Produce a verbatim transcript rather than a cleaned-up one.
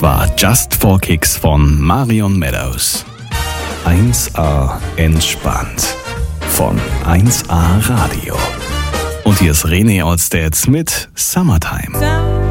Das war Just for Kicks von Marion Meadows. eins A entspannt von eins A Radio. Und hier ist René Ortstedt mit Summertime.